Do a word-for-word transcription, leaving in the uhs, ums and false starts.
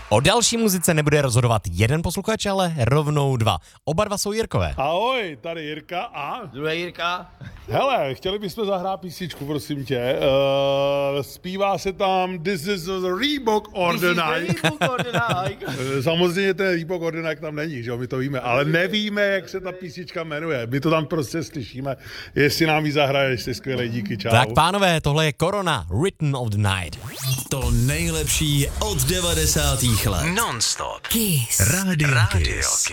O další muzice nebude rozhodovat jeden posluchač, ale rovnou dva. Oba dva jsou Jirkové. Ahoj, tady Jirka a... Druhý Jirka. Hele, chtěli bychom zahrát písničku, prosím tě. Uh, zpívá se tam This is the Reebok or the Nike. Samozřejmě ten Reebok or the Nike tam není, že jo, my to víme, ale nevíme, jak se ta písnička jmenuje. My to tam prostě slyšíme. Jestli nám ji zahraješ, jsi skvělý, díky, čau. Tak pánové, tohle je Corona, Written of the Night. To nejlepší od devadesátých let. Non-stop. Kiss. Radio Kiss.